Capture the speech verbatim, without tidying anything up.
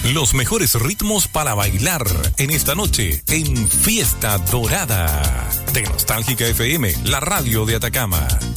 Los mejores ritmos para bailar en esta noche en Fiesta Dorada de Nostálgica F M, la radio de Atacama.